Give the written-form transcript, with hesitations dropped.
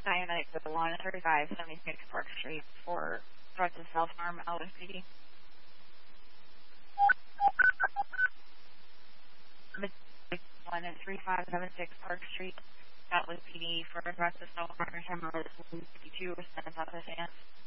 Diamond to the 13576 Park Street for threats of self-harm, LSPD. 13576 Park Street, LSPD for threats of self-harm, 52 South Advance.